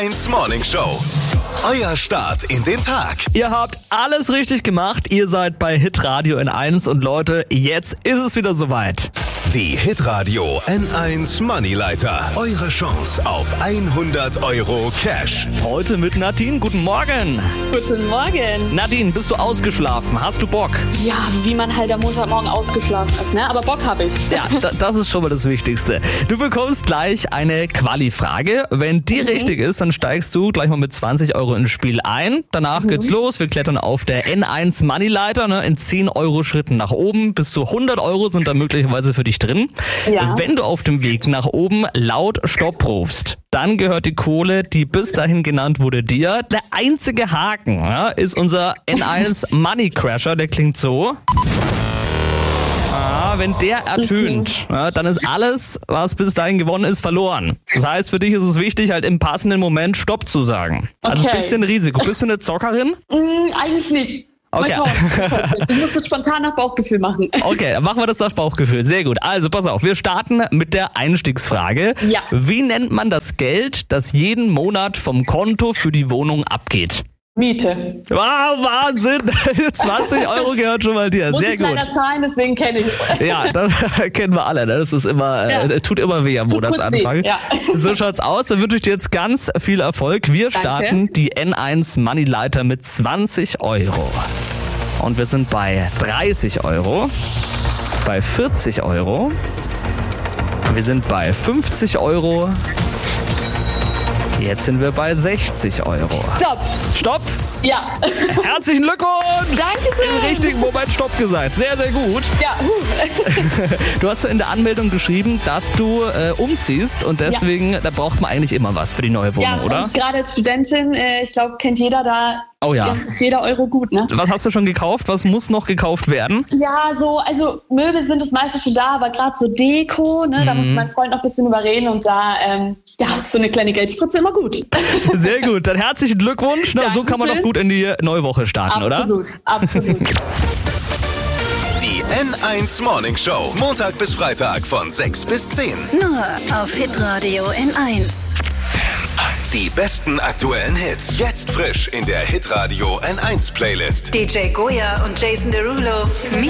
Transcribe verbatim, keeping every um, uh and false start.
eins Morning Show. Euer Start in den Tag. Ihr habt alles richtig gemacht. Ihr seid bei Hitradio N eins und Leute, jetzt ist es wieder soweit. Die Hitradio N eins Moneyleiter. Eure Chance auf hundert Euro Cash. Heute mit Nadine. Guten Morgen. Guten Morgen. Nadine, bist du ausgeschlafen? Hast du Bock? Ja, wie man halt am Montagmorgen ausgeschlafen ist, ne? Aber Bock habe ich. Ja, da, das ist schon mal das Wichtigste. Du bekommst gleich eine Quali-Frage. Wenn die mhm. richtig ist, dann steigst du gleich mal mit zwanzig Euro ins Spiel ein. Danach mhm. geht's los. Wir klettern auf der N eins Moneyleiter, ne, in zehn Euro Schritten nach oben. Bis zu hundert Euro sind da möglicherweise für dich drin. Ja. Wenn du auf dem Weg nach oben laut Stopp rufst, dann gehört die Kohle, die bis dahin genannt wurde, dir. Der einzige Haken, ja, ist unser N eins Money Crasher. Der klingt so. Ah, wenn der ertönt, ja, dann ist alles, was bis dahin gewonnen ist, verloren. Das heißt, für dich ist es wichtig, halt im passenden Moment Stopp zu sagen. Also ein Okay. bisschen Risiko. Bist du eine Zockerin? Mm, eigentlich nicht. Okay. Mal schauen. Ich muss es spontan nach Bauchgefühl machen. Okay, dann machen wir das nach Bauchgefühl. Sehr gut. Also pass auf, wir starten mit der Einstiegsfrage. Ja. Wie nennt man das Geld, das jeden Monat vom Konto für die Wohnung abgeht? Miete. Wow, Wahnsinn! zwanzig Euro gehört schon mal dir. Muss Sehr ich gut. leider zahlen, deswegen kenne ich es. Ja, das kennen wir alle. Ne? Das ist immer, Ja. äh, tut immer weh am Tut kurz Monatsanfang. weh, ja. So schaut's aus. Dann wünsche ich dir jetzt ganz viel Erfolg. Wir Danke. starten die N eins Moneyleiter mit zwanzig Euro. Und wir sind bei dreißig Euro, bei vierzig Euro, wir sind bei fünfzig Euro, jetzt sind wir bei sechzig Euro. Stopp. Stopp! Ja. Herzlichen Glückwunsch! Dankeschön. Im richtigen Moment Stopp gesagt. Sehr, sehr gut. Ja. huh. Du hast in der Anmeldung geschrieben, dass du äh, umziehst und deswegen, da braucht man eigentlich immer was für die neue Wohnung, Ja, oder? und gerade als Studentin, äh, ich glaube, kennt jeder da. Oh ja. Ist jeder Euro gut, ne? Was hast du schon gekauft? Was muss noch gekauft werden? Ja, so, also Möbel sind das meiste schon da, aber gerade so Deko, ne, da muss ich meinen Freund noch ein bisschen überreden und da, ähm, ja, ist so eine kleine Geldspritze immer gut. Sehr gut, dann herzlichen Glückwunsch. Na, so kann man doch Dankeschön. gut in die neue Woche starten, oder? Absolut, absolut. Die N eins Morning Show. Montag bis Freitag von sechs bis zehn. Nur auf Hitradio N eins. Die besten aktuellen Hits. Jetzt frisch in der Hitradio N eins Playlist. D J Goya und Jason Derulo.